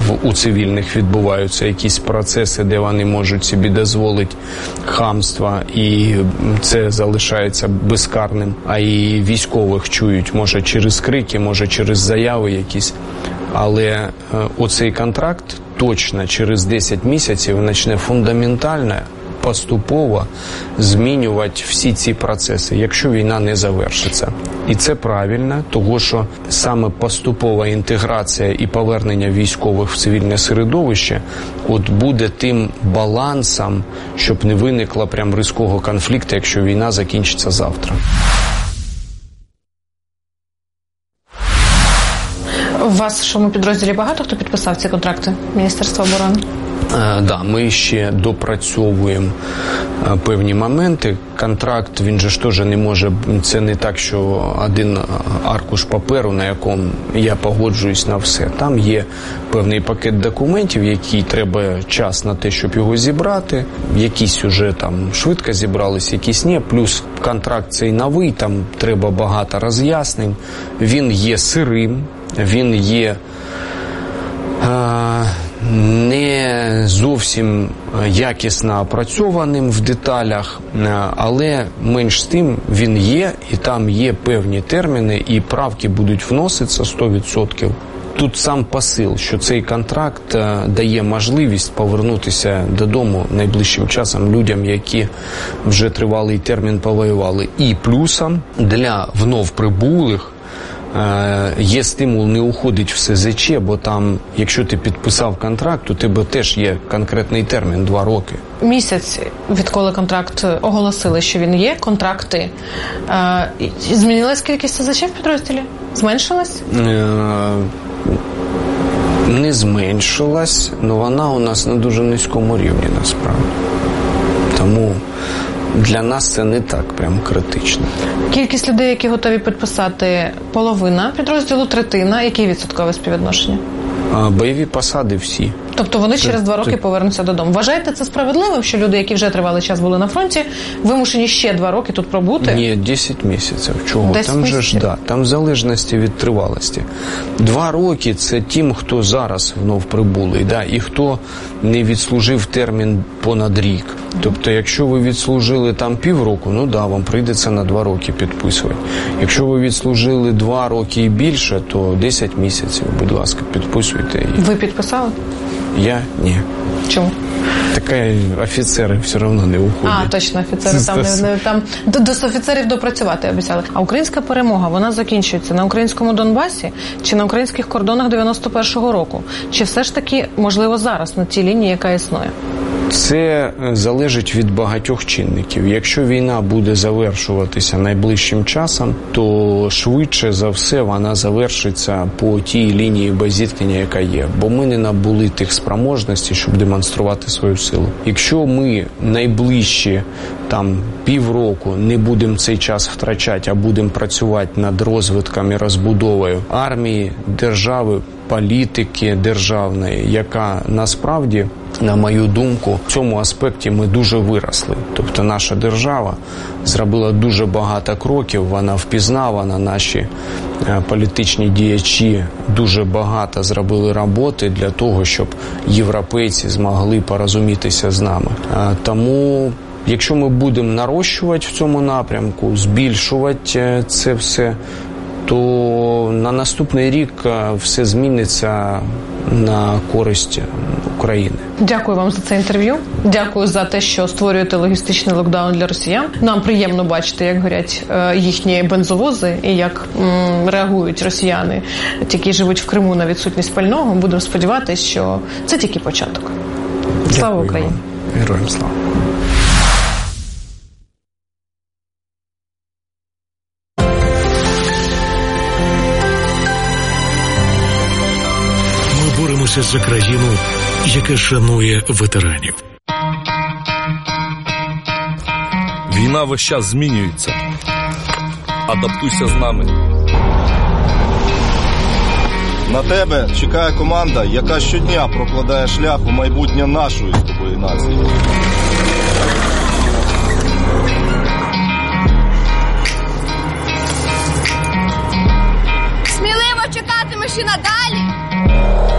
у цивільних відбуваються якісь процеси, де вони можуть собі дозволити хамства, і це залишається безкарним. А і військових чують, може через крики, може через заяви якісь. Але оцей контракт точно через 10 місяців почне фундаментально, поступово змінювати всі ці процеси, якщо війна не завершиться. І це правильно, тому що саме поступова інтеграція і повернення військових в цивільне середовище от буде тим балансом, щоб не виникло прям різкого конфлікту, якщо війна закінчиться завтра. У вас в вашому підрозділі багато хто підписав ці контракти Міністерства оборони? Да, ми ще допрацьовуємо певні моменти. Контракт, він же ж теж не може, це не так, що один аркуш паперу, на якому я погоджуюсь на все. Там є певний пакет документів, який треба час на те, щоб його зібрати. Якісь уже там швидко зібрались, якісь ні. Плюс контракт цей новий, там треба багато роз'яснень. Він є сирим, він є не зовсім якісно опрацьованим в деталях, але менш з тим він є, і там є певні терміни, і правки будуть вноситися 100%. Тут сам посил, що цей контракт дає можливість повернутися додому найближчим часом людям, які вже тривалий термін повоювали. І плюсом для вновь прибулих є стимул не уходити в СЗЧ, бо там, якщо ти підписав контракт, у тебе теж є конкретний термін – 2 роки. Місяць, відколи контракт оголосили, що він є, контракти. Змінилась кількість СЗЧ в підрозділі? Зменшилась? Не зменшилась, але вона у нас на дуже низькому рівні, насправді. Тому для нас це не так прям критично. Кількість людей, які готові підписати, половина підрозділу, третина. Яке відсоткове співвідношення? Бойові посади всі. Тобто вони через 2 роки повернуться додому. Вважаєте це справедливим, що люди, які вже тривалий час були на фронті, вимушені ще 2 роки тут пробути? Ні, 10 місяців. Чого? 10 там місяців? же ж, да, там в залежності від тривалості. 2 роки – це тим, хто зараз знов прибулий, да, і хто не відслужив термін понад рік. Тобто, якщо ви відслужили там півроку, ну да, вам прийдеться на 2 роки підписувати. Якщо ви відслужили 2 роки і більше, то 10 місяців, будь ласка, підписуйте. Ви підписали? Я? Ні. Чому? Така офіцери все одно не уходять. А, точно, офіцери там до офіцерів допрацювати обіцяли. А українська перемога, вона закінчується на українському Донбасі чи на українських кордонах 91-го року? Чи все ж таки, можливо, зараз на тій лінії, яка існує? Це залежить від багатьох чинників. Якщо війна буде завершуватися найближчим часом, то швидше за все вона завершиться по тій лінії боєзіткнення, яка є. Бо ми не набули тих спроможностей, щоб демонструвати свою силу. Якщо ми найближчі там півроку не будемо цей час втрачати, а будемо працювати над розвитком і розбудовою армії, держави, політики державної, яка насправді, на мою думку, в цьому аспекті ми дуже виросли. Тобто наша держава зробила дуже багато кроків, вона впізнавана, наші політичні діячі дуже багато зробили роботи для того, щоб європейці змогли порозумітися з нами. Тому якщо ми будемо нарощувати в цьому напрямку, збільшувати це все, то на наступний рік все зміниться на користь України. Дякую вам за це інтерв'ю. Дякую за те, що створюєте логістичний локдаун для росіян. Нам приємно бачити, як горять їхні бензовози і як реагують росіяни, які живуть в Криму, на відсутність пального. Будемо сподіватися, що це тільки початок. Слава Україні! Героям слава! Боремося за країну, яка шанує ветеранів. Війна весь час змінюється. Адаптуйся з нами. На тебе чекає команда, яка щодня прокладає шлях у майбутнє нашої з тобою нації. Сміливо чекатимеш і надалі.